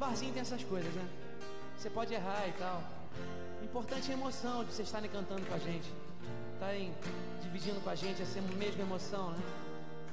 barzinho tem essas coisas, né? Você pode errar e tal. O importante é a emoção de vocês estarem cantando com a gente, estarem dividindo com a gente essa mesma emoção, né?